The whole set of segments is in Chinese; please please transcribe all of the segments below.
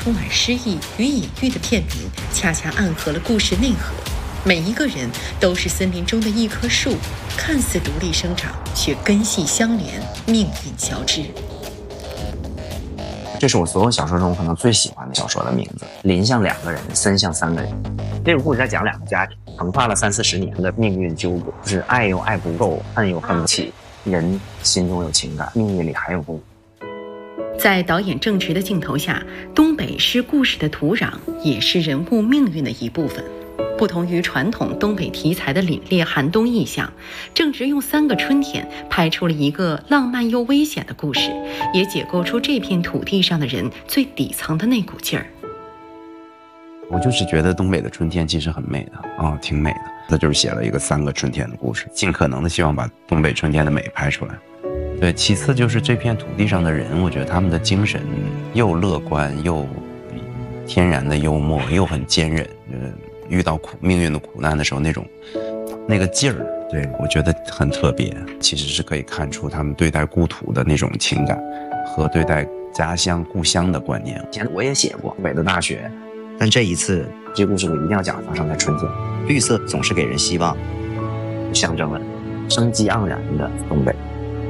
充满诗意与隐喻的片名，恰恰暗合了故事内核。每一个人都是森林中的一棵树，看似独立生长，却根系相连，命运交织。 这是我所有小说中可能最喜欢的小说的名字。林像2个人，森像3个人。这个故事在讲2个家庭横跨了30-40年的命运纠葛，就是爱又爱不够，恨又恨不起，人心中有情感，命运里还有故。 在导演正直的镜头下，东北是故事的土壤，也是人物命运的一部分。不同于传统东北题材的凛冽寒冬意象，正直用3个春天拍出了一个浪漫又危险的故事，也解构出这片土地上的人最底层的那股劲儿。 我就是觉得东北的春天其实很美的挺美的。他就是写了一个3个春天的故事，尽可能的希望把东北春天的美拍出来。对，其次就是这片土地上的人，我觉得他们的精神又乐观又天然的幽默，又很坚韧。遇到命运的苦难的时候，那个劲儿，对，我觉得很特别。其实是可以看出他们对待故土的那种情感和对待家乡故乡的观念。 以前我也写过东北的大学，但这一次这故事我一定要讲发生在春天。绿色总是给人希望，象征了生机盎然的东北。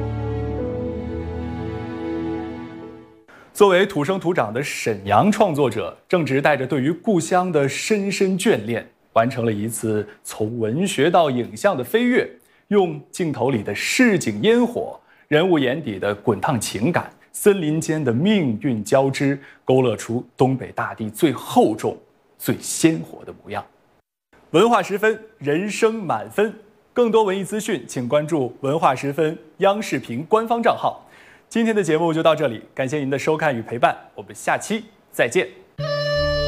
作为土生土长的沈阳创作者，正直带着对于故乡的深深眷恋，完成了一次从文学到影像的飞跃，用镜头里的市井烟火、人物眼底的滚烫情感、森林间的命运交织，勾勒出东北大地最厚重、最鲜活的模样。文化十分，人生满分。更多文艺资讯，请关注文化十分央视频官方账号。今天的节目就到这里，感谢您的收看与陪伴，我们下期再见。